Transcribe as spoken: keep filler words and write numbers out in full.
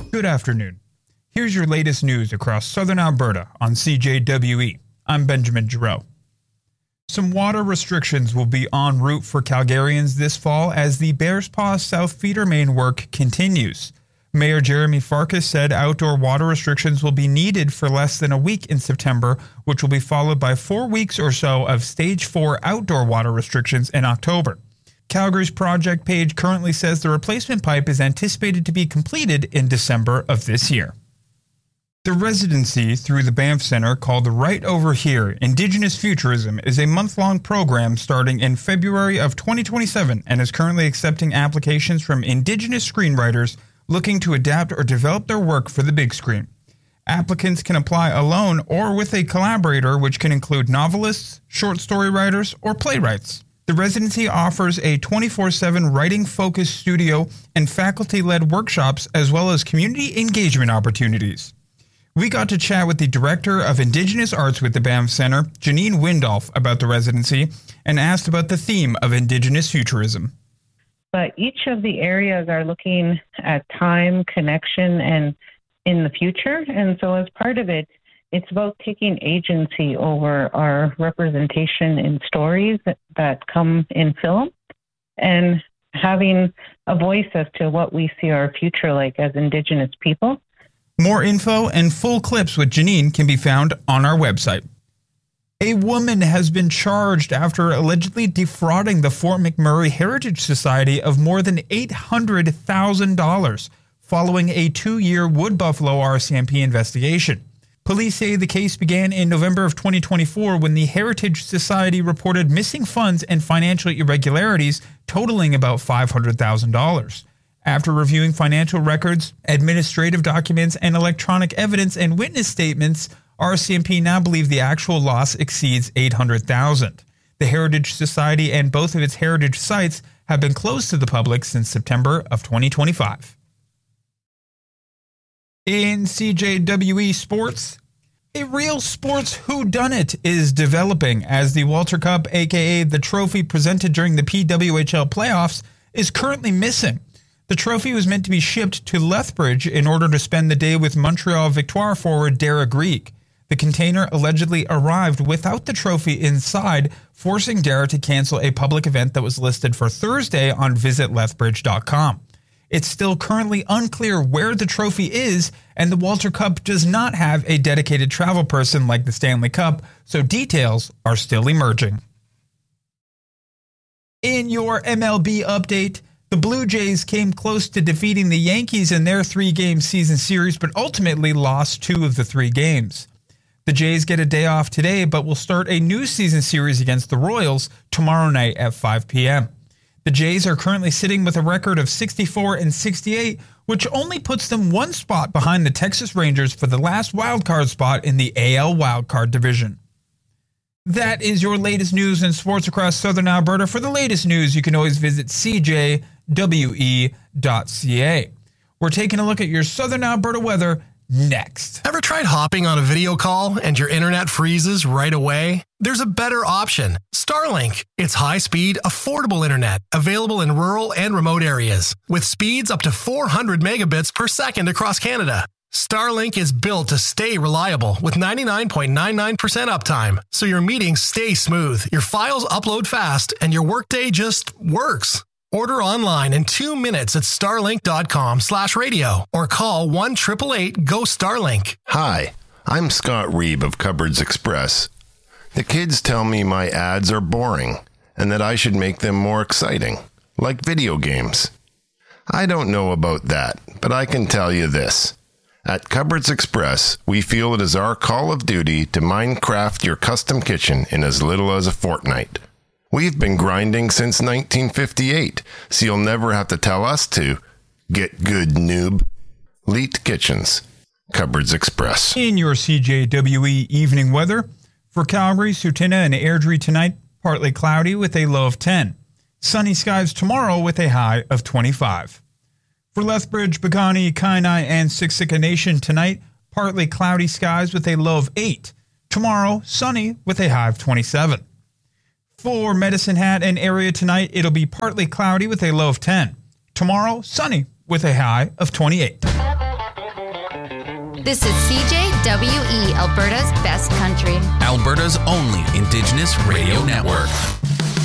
Good afternoon. Here's your latest news across southern Alberta on C J W E. I'm Benjamin Giroux. Some water restrictions will be en route for Calgarians this fall as the Bears Paw South Feeder Main work continues. Mayor Jeremy Farkas said outdoor water restrictions will be needed for less than a week in September, which will be followed by four weeks or so of Stage four outdoor water restrictions in October. Calgary's project page currently says the replacement pipe is anticipated to be completed in December of this year. The residency through the Banff Centre called Right Over Here, Indigenous Futurism is a month-long program starting in February of twenty twenty-seven and is currently accepting applications from Indigenous screenwriters looking to adapt or develop their work for the big screen. Applicants can apply alone or with a collaborator, which can include novelists, short story writers, or playwrights. The residency offers a twenty-four seven writing-focused studio and faculty-led workshops as well as community engagement opportunities. We got to chat with the Director of Indigenous Arts with the Banff Centre, Janine Windolf, about the residency and asked about the theme of Indigenous futurism. But each of the areas are looking at time, connection, and in the future. And so as part of it, it's about taking agency over our representation in stories that, that come in film and having a voice as to what we see our future like as Indigenous people. More info and full clips with Janine can be found on our website. A woman has been charged after allegedly defrauding the Fort McMurray Heritage Society of more than eight hundred thousand dollars following a two-year Wood Buffalo R C M P investigation. Police say the case began in November of twenty twenty-four when the Heritage Society reported missing funds and financial irregularities totaling about five hundred thousand dollars. After reviewing financial records, administrative documents, and electronic evidence and witness statements, R C M P now believe the actual loss exceeds eight hundred thousand dollars. The Heritage Society and both of its heritage sites have been closed to the public since September of twenty twenty-five. In C J W E sports, a real sports whodunit is developing as the Walter Cup, aka the trophy presented during the P W H L playoffs, is currently missing. The trophy was meant to be shipped to Lethbridge in order to spend the day with Montreal Victoire forward Derek Reek. The container allegedly arrived without the trophy inside, forcing Derek to cancel a public event that was listed for Thursday on visit lethbridge dot com. It's still currently unclear where the trophy is, and the Walter Cup does not have a dedicated travel person like the Stanley Cup, so details are still emerging. In your M L B update, the Blue Jays came close to defeating the Yankees in their three-game season series, but ultimately lost two of the three games. The Jays get a day off today, but will start a new season series against the Royals tomorrow night at five p.m. The Jays are currently sitting with a record of sixty-four and sixty-eight, which only puts them one spot behind the Texas Rangers for the last wildcard spot in the A L wildcard division. That is your latest news and sports across southern Alberta. For the latest news, you can always visit C J W E dot C A. We're taking a look at your southern Alberta weather next. Ever tried hopping on a video call and your internet freezes right away? There's a better option, Starlink. It's high-speed, affordable internet available in rural and remote areas with speeds up to four hundred megabits per second across Canada. Starlink is built to stay reliable with ninety-nine point nine nine percent uptime, so your meetings stay smooth, your files upload fast, and your workday just works. Order online in two minutes at starlink dot com slash radio or call one eight eight eight go Starlink. Hi, I'm Scott Reeb of Cupboards Express. The kids tell me my ads are boring and that I should make them more exciting, like video games. I don't know about that, but I can tell you this. At Cupboards Express, we feel it is our call of duty to Minecraft your custom kitchen in as little as a fortnight. We've been grinding since nineteen fifty-eight, so you'll never have to tell us to. Get good, noob. Leet Kitchens. Cupboards Express. In your C J W E evening weather, for Calgary, Sutina, and Airdrie tonight, partly cloudy with a low of ten. Sunny skies tomorrow with a high of twenty-five. For Lethbridge, Pecani, Kainai, and Siksika Nation tonight, partly cloudy skies with a low of eight. Tomorrow, sunny with a high of twenty-seven. For Medicine Hat and area tonight, it'll be partly cloudy with a low of ten. Tomorrow, sunny with a high of twenty-eight. This is C J W E, Alberta's best country. Alberta's only Indigenous radio network.